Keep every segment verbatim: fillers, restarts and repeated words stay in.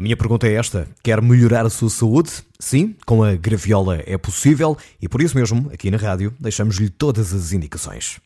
minha pergunta é esta: quer melhorar a sua saúde? Sim, com a graviola é possível e por isso mesmo, aqui na rádio, deixamos-lhe todas as indicações.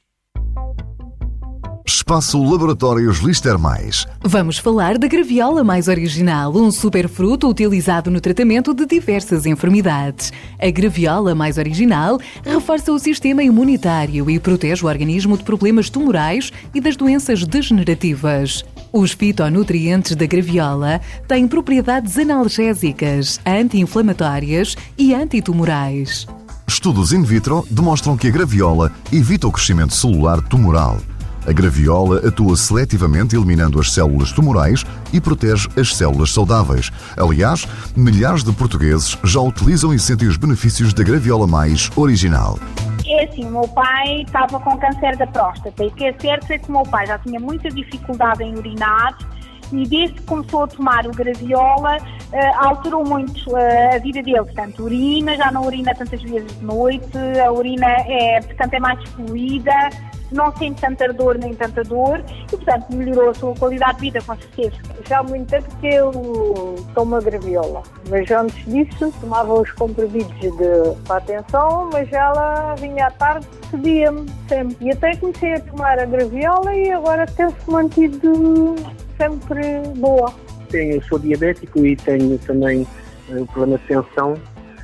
Espaço Laboratórios Lister Mais. Vamos falar da graviola mais original, um superfruto utilizado no tratamento de diversas enfermidades. A graviola mais original reforça o sistema imunitário e protege o organismo de problemas tumorais e das doenças degenerativas. Os fitonutrientes da graviola têm propriedades analgésicas, anti-inflamatórias e antitumorais. Estudos in vitro demonstram que a graviola evita o crescimento celular tumoral. A graviola atua seletivamente eliminando as células tumorais e protege as células saudáveis. Aliás, milhares de portugueses já utilizam e sentem os benefícios da graviola mais original. É assim, o meu pai estava com câncer da próstata e o que é certo é que o meu pai já tinha muita dificuldade em urinar e desde que começou a tomar o graviola uh, alterou muito uh, a vida dele. Portanto, urina, já não urina tantas vezes de noite, a urina é, portanto, é mais fluida, não sente tanta dor nem tanta dor e, portanto, melhorou a sua qualidade de vida, com certeza. Já há muito tempo que eu tomo a graviola, mas antes disso tomava os comprimidos de, para a atenção, mas ela vinha à tarde, pedia-me sempre. E até comecei a tomar a graviola e agora tem-se mantido sempre boa. Eu sou diabético e tenho também o problema de tensão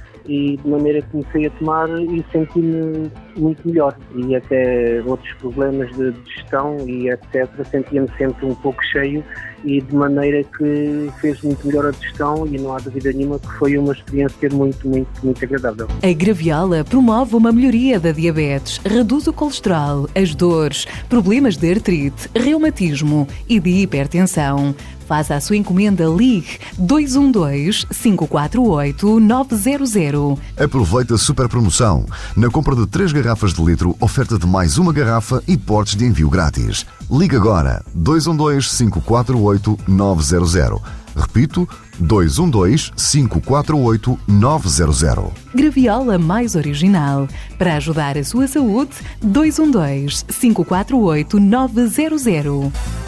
e de maneira que comecei a tomar e senti-me muito melhor. E até outros problemas de digestão e etcétera sentia-me sempre um pouco cheio e de maneira que fez muito melhor a digestão e não há dúvida nenhuma que foi uma experiência muito, muito, muito agradável. A graviola promove uma melhoria da diabetes, reduz o colesterol, as dores, problemas de artrite, reumatismo e de hipertensão. Faça a sua encomenda, ligue dois um dois, cinco quatro oito, nove zero zero. Aproveite a super promoção. Na compra de três garrafas de litro, oferta de mais uma garrafa e portes de envio grátis. Ligue agora dois um dois, cinco quatro oito, nove zero zero. Repito, dois um dois, cinco quatro oito, nove zero zero. Graviola mais original. Para ajudar a sua saúde, dois um dois, cinco quatro oito, nove zero zero.